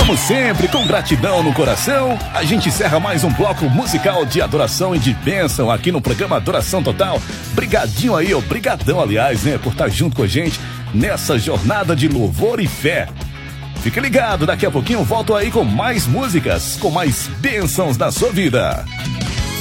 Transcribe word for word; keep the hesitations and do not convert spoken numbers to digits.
Como sempre, com gratidão no coração, a gente encerra mais um bloco musical de adoração e de bênção aqui no programa Adoração Total. Brigadinho aí, ó, brigadão, aliás, né, por estar junto com a gente nessa jornada de louvor e fé. Fique ligado, daqui a pouquinho volto aí com mais músicas, com mais bênçãos na sua vida.